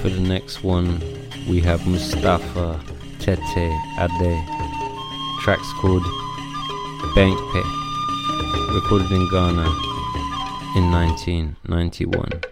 For the next one, we have Mustafa Tete Ade. Track's called Bank Pay, recorded in Ghana in 1991.